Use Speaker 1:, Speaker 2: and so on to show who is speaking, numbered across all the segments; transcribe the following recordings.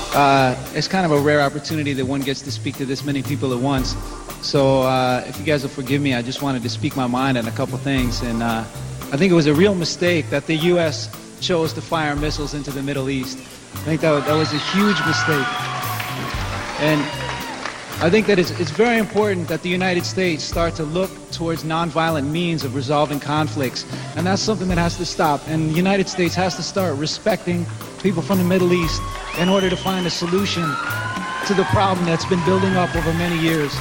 Speaker 1: It's kind of a rare opportunity that one gets to speak to this many people at once. So if you guys will forgive me, I just wanted to speak my mind on a couple things. And I think it was a real mistake that the U.S. chose to fire missiles into the Middle East. I think that was a huge mistake. And I think that it's very important that the United States start to look towards nonviolent means of resolving conflicts. And that's something that has to stop. And the United States has to start respecting people from the Middle East in order to find a solution to the problem that's been building up over many years.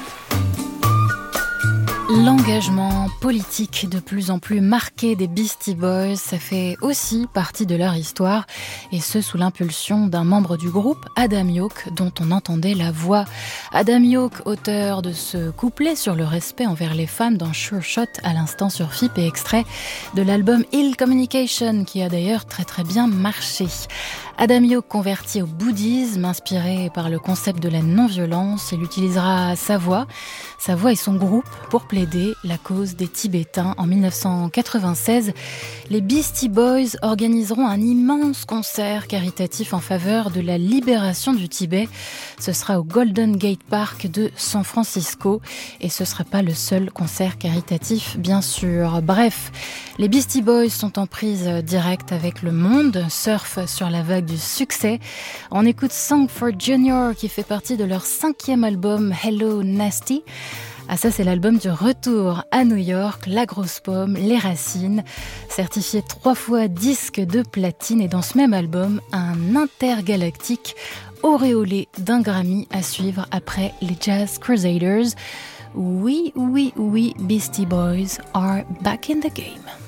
Speaker 2: L'engagement politique de plus en plus marqué des Beastie Boys, ça fait aussi partie de leur histoire, et ce sous l'impulsion d'un membre du groupe, Adam Yauch, dont on entendait la voix. Adam Yauch, auteur de ce couplet sur le respect envers les femmes dans Sure Shot, à l'instant sur FIP, et extrait de l'album Ill Communication, qui a d'ailleurs très très bien marché. Adam Yauch converti au bouddhisme, inspiré par le concept de la non-violence, il utilisera sa voix et son groupe pour plaider la cause des Tibétains. En 1996, les Beastie Boys organiseront un immense concert caritatif en faveur de la libération du Tibet. Ce sera au Golden Gate Park de San Francisco et ce ne sera pas le seul concert caritatif, bien sûr. Bref, les Beastie Boys sont en prise directe avec le monde, surfent sur la vague du succès. On écoute Song for Junior qui fait partie de leur 5e album Hello Nasty. Ah ça c'est l'album du retour à New York, La Grosse Pomme, Les Racines, certifié 3 fois disque de platine et dans ce même album, un intergalactique auréolé d'un Grammy à suivre après les Jazz Crusaders. Oui, Beastie Boys are back in the game.